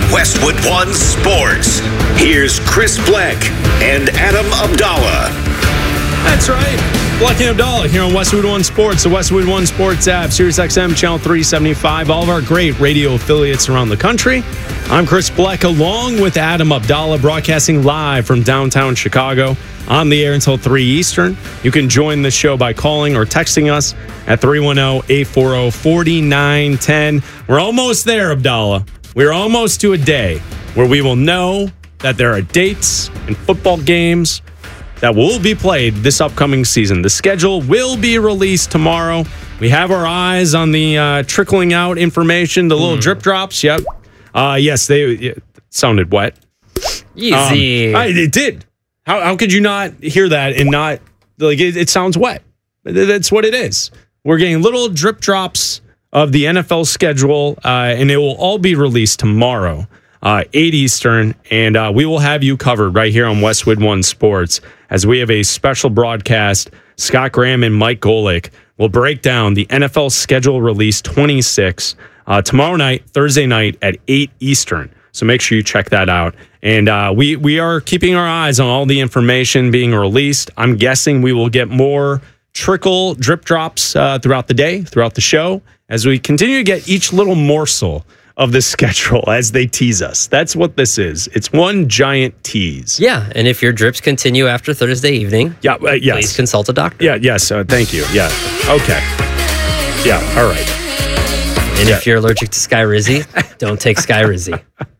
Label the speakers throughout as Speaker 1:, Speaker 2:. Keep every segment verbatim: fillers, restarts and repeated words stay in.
Speaker 1: Westwood One Sports. Here's Chris Bleck and Adam Abdallah.
Speaker 2: That's right. Bleck and Abdallah here on Westwood One Sports, the Westwood One Sports app, Sirius X M, Channel three seventy-five, all of our great radio affiliates around the country. I'm Chris Bleck, along with Adam Abdallah, broadcasting live from downtown Chicago, on the air until three Eastern. You can join the show by calling or texting us at three one zero, eight four zero, four nine one zero. We're almost there, Abdallah. We're almost to a day where we will know that there are dates and football games that will be played this upcoming season. The schedule will be released tomorrow. We have our eyes on the uh, trickling out information, the little mm. drip drops. Yep. Uh, yes, they it sounded wet.
Speaker 3: Easy.
Speaker 2: Um, I, it did. How how could you not hear that and not, like, it, it sounds wet. That's what it is. We're getting little drip drops of the N F L schedule, uh, and it will all be released tomorrow, uh, eight Eastern, and uh, we will have you covered right here on Westwood One Sports as we have a special broadcast. Scott Graham and Mike Golick will break down the N F L schedule release twenty-six uh, tomorrow night, Thursday night at eight Eastern. So make sure you check that out. And uh, we, we are keeping our eyes on all the information being released. I'm guessing we will get more trickle drip drops uh, throughout the day, throughout the show, as we continue to get each little morsel of the schedule as they tease us. That's what this is. It's one giant tease.
Speaker 3: Yeah, and if your drips continue after Thursday evening,
Speaker 2: yeah, uh, yes.
Speaker 3: please consult a doctor.
Speaker 2: Yeah, yes, uh, thank you. Yeah, okay. Yeah, all right.
Speaker 3: And
Speaker 2: yeah.
Speaker 3: if you're allergic to Skyrizi, don't take Skyrizi.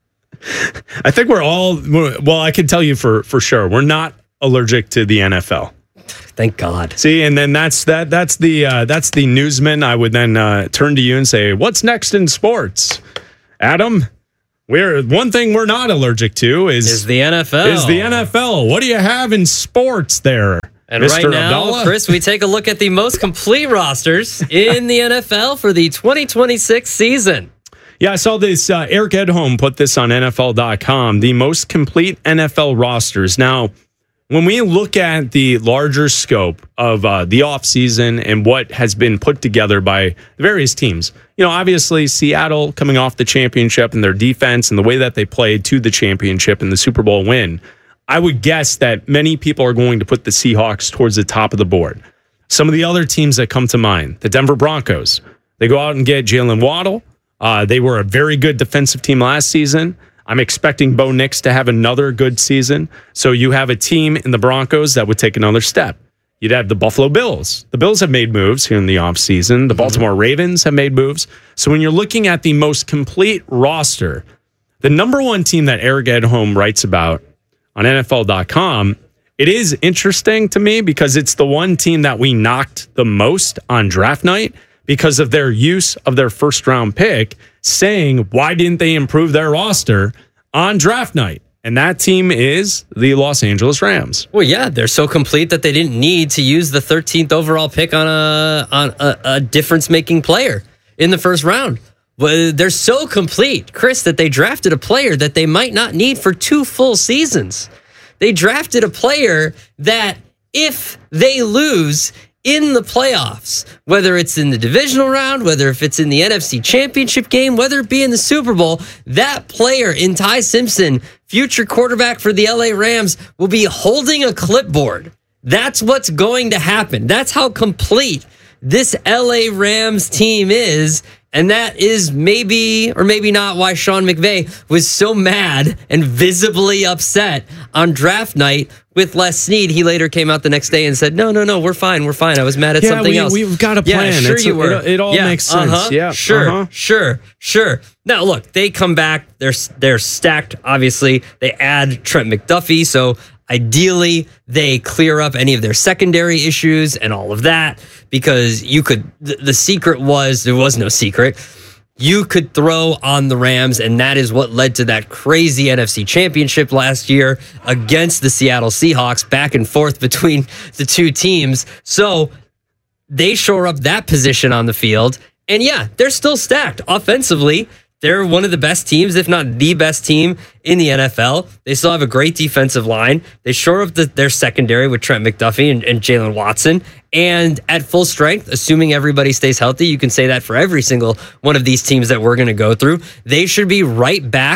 Speaker 2: I think we're all, well, I can tell you for, for sure, we're not allergic to the N F L.
Speaker 3: Thank God.
Speaker 2: See, and then that's that. That's the uh, that's the newsman. I would then uh, turn to you and say, "What's next in sports, Adam?" We're one thing we're not allergic to is,
Speaker 3: is the N F L.
Speaker 2: Is the N F L? What do you have in sports there,
Speaker 3: and
Speaker 2: Mister
Speaker 3: right now,
Speaker 2: Abdallah?
Speaker 3: Chris, we take a look at the most complete rosters in the N F L for the twenty twenty-six season.
Speaker 2: Yeah, I saw this. Uh, Eric Edholm put this on N F L dot com. The most complete N F L rosters. Now, when we look at the larger scope of uh, the offseason and what has been put together by the various teams, you know, obviously Seattle coming off the championship and their defense and the way that they played to the championship and the Super Bowl win, I would guess that many people are going to put the Seahawks towards the top of the board. Some of the other teams that come to mind, the Denver Broncos, they go out and get Jalen Waddle. Uh, they were a very good defensive team last season. I'm expecting Bo Nix to have another good season. So you have a team in the Broncos that would take another step. You'd have the Buffalo Bills. The Bills have made moves here in the offseason. The Baltimore mm-hmm. Ravens have made moves. So when you're looking at the most complete roster, the number one team that Eric Edholm writes about on N F L dot com, it is interesting to me because it's the one team that we knocked the most on draft night because of their use of their first round pick, saying, why didn't they improve their roster on draft night? And that team is the Los Angeles Rams.
Speaker 3: Well, yeah, they're so complete that they didn't need to use the thirteenth overall pick on a on a, a difference-making player in the first round. Well, they're so complete, Chris, that they drafted a player that they might not need for two full seasons. They drafted a player that if they lose in the playoffs, whether it's in the divisional round, whether if it's in the N F C Championship game, whether it be in the Super Bowl, that player in Ty Simpson, future quarterback for the L A Rams, will be holding a clipboard. That's what's going to happen. That's how complete this L A Rams team is. And that is maybe or maybe not why Sean McVay was so mad and visibly upset on draft night with Les Snead. He later came out the next day and said, no, no, no, we're fine. We're fine. I was mad at
Speaker 2: yeah,
Speaker 3: something
Speaker 2: we,
Speaker 3: else.
Speaker 2: We've got a plan.
Speaker 3: Yeah, sure
Speaker 2: it's
Speaker 3: you
Speaker 2: a,
Speaker 3: were.
Speaker 2: It, it all
Speaker 3: yeah,
Speaker 2: makes sense.
Speaker 3: Uh-huh,
Speaker 2: yeah,
Speaker 3: sure,
Speaker 2: uh-huh.
Speaker 3: sure, sure. Now, look, they come back. They're, they're stacked, obviously. They add Trent McDuffie, so ideally, they clear up any of their secondary issues and all of that because you could, the, the secret was, there was no secret. You could throw on the Rams, and that is what led to that crazy N F C Championship last year against the Seattle Seahawks, back and forth between the two teams. So they shore up that position on the field. And yeah, they're still stacked offensively. They're one of the best teams, if not the best team in the N F L. They still have a great defensive line. They shore up the, their secondary with Trent McDuffie and, and Jalen Watson. And at full strength, assuming everybody stays healthy, you can say that for every single one of these teams that we're going to go through, they should be right back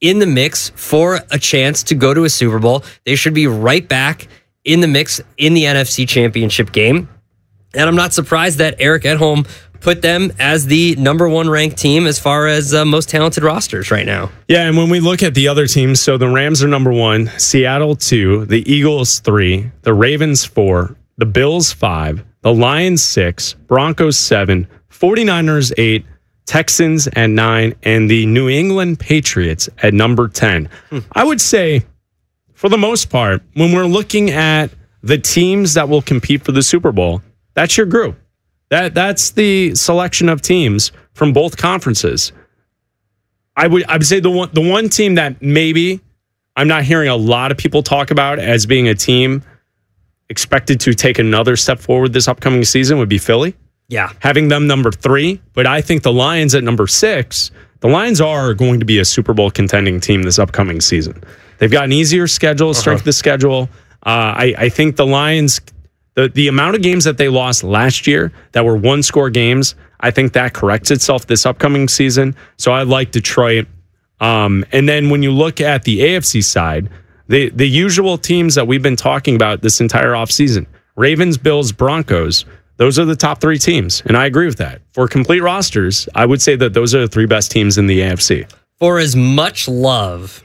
Speaker 3: in the mix for a chance to go to a Super Bowl. They should be right back in the mix in the N F C Championship game. And I'm not surprised that Eric Edholm put them as the number one ranked team as far as uh, most talented rosters right now.
Speaker 2: Yeah, and when we look at the other teams, so the Rams are number one, Seattle two, the Eagles three, the Ravens four, the Bills five, the Lions six, Broncos seven, 49ers eight, Texans at nine, and the New England Patriots at number ten. Hmm. I would say, for the most part, when we're looking at the teams that will compete for the Super Bowl, that's your group. That that's the selection of teams from both conferences. I would I would say the one the one team that maybe I'm not hearing a lot of people talk about as being a team expected to take another step forward this upcoming season would be Philly.
Speaker 3: Yeah.
Speaker 2: Having them number three, but I think the Lions at number six, the Lions are going to be a Super Bowl contending team this upcoming season. They've got an easier schedule, strength uh-huh. of the schedule. Uh, I, I think the Lions, the, the amount of games that they lost last year that were one-score games, I think that corrects itself this upcoming season. So I like Detroit. Um, and then when you look at the A F C side, the, the usual teams that we've been talking about this entire offseason, Ravens, Bills, Broncos, those are the top three teams. And I agree with that. For complete rosters, I would say that those are the three best teams in the A F C.
Speaker 3: For as much love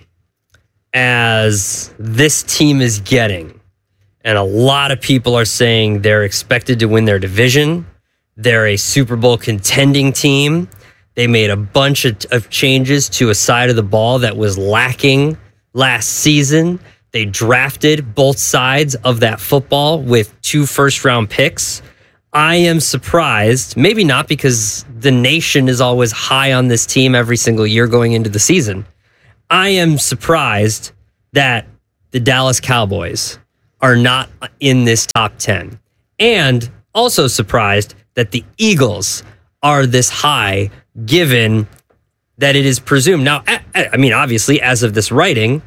Speaker 3: as this team is getting, and a lot of people are saying they're expected to win their division, they're a Super Bowl contending team, they made a bunch of, of changes to a side of the ball that was lacking last season. They drafted both sides of that football with two first-round picks. I am surprised, maybe not because the nation is always high on this team every single year going into the season. I am surprised that the Dallas Cowboys are not in this top ten. And also surprised that the Eagles are this high, given that it is presumed. Now, I mean, obviously, as of this writing,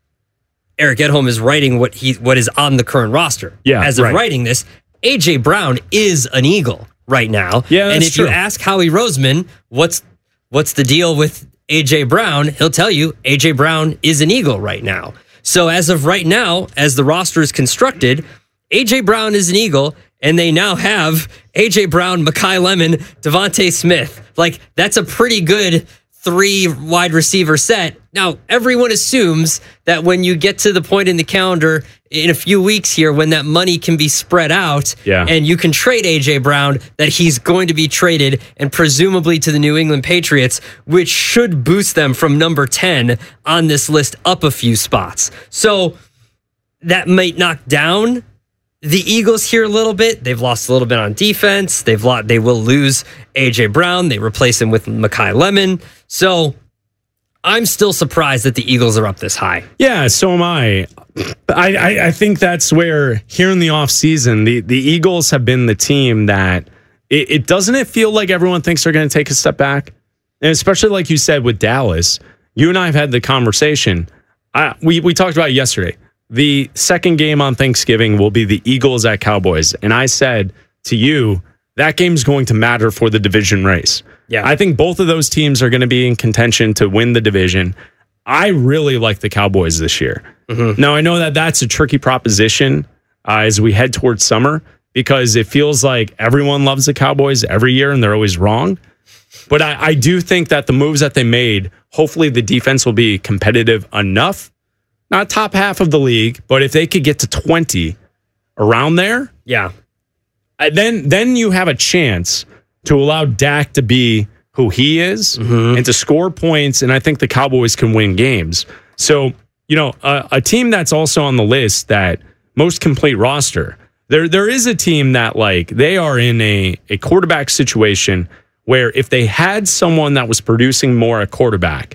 Speaker 3: Eric Edholm is writing what he what is on the current roster.
Speaker 2: Yeah,
Speaker 3: as of
Speaker 2: right.
Speaker 3: writing this, A J Brown is an Eagle right now.
Speaker 2: Yeah, that's
Speaker 3: and if
Speaker 2: true.
Speaker 3: you ask Howie Roseman, what's what's the deal with A J Brown, he'll tell you A J Brown is an Eagle right now. So as of right now, as the roster is constructed, A J Brown is an Eagle, and they now have A J Brown, Mekhi Lemon, Devontae Smith. Like, that's a pretty good three wide receiver set. Now, everyone assumes that when you get to the point in the calendar in a few weeks here, when that money can be spread out
Speaker 2: yeah.
Speaker 3: and you can trade A J Brown, that he's going to be traded and presumably to the New England Patriots, which should boost them from number ten on this list up a few spots. So that might knock down the Eagles here a little bit. They've lost a little bit on defense. They've lost, they will lose A J Brown. They replace him with Mekhi Lemon. So I'm still surprised that the Eagles are up this high.
Speaker 2: Yeah, so am I. I, I, I think that's where here in the offseason, the, the Eagles have been the team that it, it doesn't it feel like everyone thinks they're going to take a step back? And especially like you said with Dallas, you and I have had the conversation. I, we, we talked about it yesterday. The second game on Thanksgiving will be the Eagles at Cowboys. And I said to you, that game's going to matter for the division race.
Speaker 3: Yeah.
Speaker 2: I think both of those teams are going to be in contention to win the division. I really like the Cowboys this year. Mm-hmm. Now, I know that that's a tricky proposition uh, as we head towards summer, because it feels like everyone loves the Cowboys every year and they're always wrong. But I, I do think that the moves that they made, hopefully the defense will be competitive enough. Not top half of the league, but if they could get to twenty around there,
Speaker 3: yeah,
Speaker 2: then then you have a chance to allow Dak to be who he is mm-hmm. and to score points, and I think the Cowboys can win games. So, you know, a, a team that's also on the list that most complete roster, there there is a team that, like, they are in a, a quarterback situation where if they had someone that was producing more at quarterback,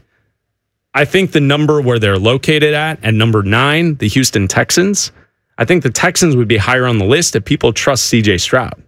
Speaker 2: I think the number where they're located at, at number nine, the Houston Texans, I think the Texans would be higher on the list if people trust C J Stroud.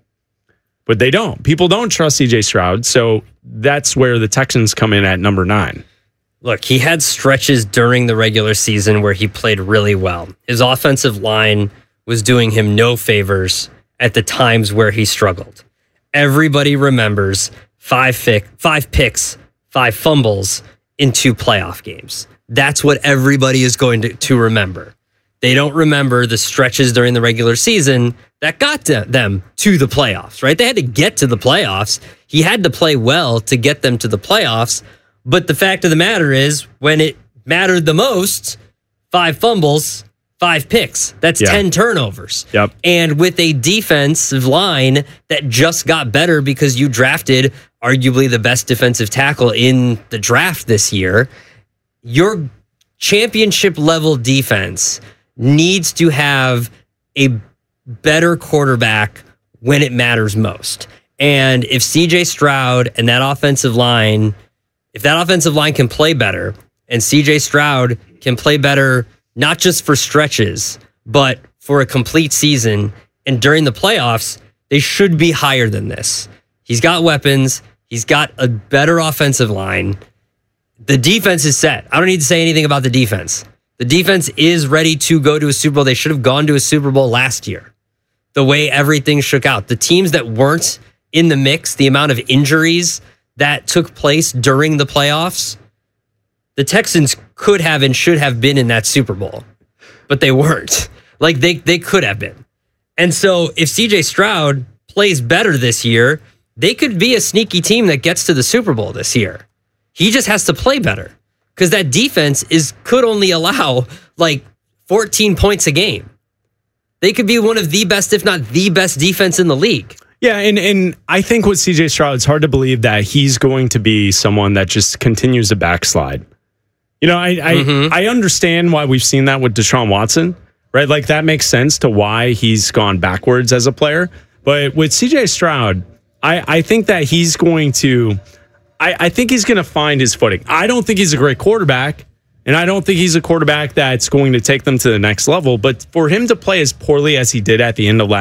Speaker 2: But they don't. People don't trust C J Stroud, so that's where the Texans come in at number nine.
Speaker 3: Look, he had stretches during the regular season where he played really well. His offensive line was doing him no favors at the times where he struggled. Everybody remembers five, fic- five picks, five fumbles in two playoff games. that's what everybody is going to, to remember. They don't remember the stretches during the regular season that got to them to the playoffs, right? They had to get to the playoffs. He had to play well to get them to the playoffs. But the fact of the matter is, when it mattered the most, five fumbles, five picks. That's yeah. ten turnovers.
Speaker 2: Yep.
Speaker 3: And with a defensive line that just got better because you drafted arguably the best defensive tackle in the draft this year, your championship level defense needs to have a better quarterback when it matters most. And if C J Stroud and that offensive line, if that offensive line can play better, and C J Stroud can play better, not just for stretches, but for a complete season, and during the playoffs, they should be higher than this. He's got weapons. He's got a better offensive line. The defense is set. I don't need to say anything about the defense. The defense is ready to go to a Super Bowl. They should have gone to a Super Bowl last year. The way everything shook out. The teams that weren't in the mix, the amount of injuries that took place during the playoffs, the Texans could have and should have been in that Super Bowl, but they weren't. Like, they, they could have been. And so if C J Stroud plays better this year, they could be a sneaky team that gets to the Super Bowl this year. He just has to play better, because that defense is could only allow like fourteen points a game. They could be one of the best, if not the best defense in the league.
Speaker 2: Yeah, and, and I think with C J Stroud, it's hard to believe that he's going to be someone that just continues to backslide. You know, I I, mm-hmm. I understand why we've seen that with Deshaun Watson, right? Like, that makes sense to why he's gone backwards as a player. But with C J Stroud, I, I think that he's going to... I, I think he's going to find his footing. I don't think he's a great quarterback, and I don't think he's a quarterback that's going to take them to the next level. But for him to play as poorly as he did at the end of last